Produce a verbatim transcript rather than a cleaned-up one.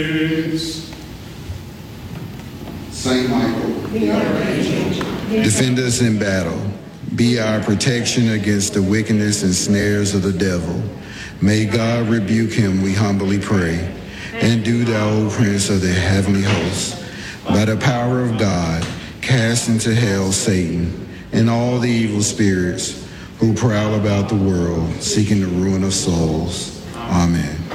Saint Michael, be our angel. Defend us in battle. Be our protection against the wickedness and snares of the devil. May God rebuke him, we humbly pray. And do thou, O Prince of the heavenly hosts, by the power of God, cast into hell Satan and all the evil spirits who prowl about the world, seeking the ruin of souls. Amen.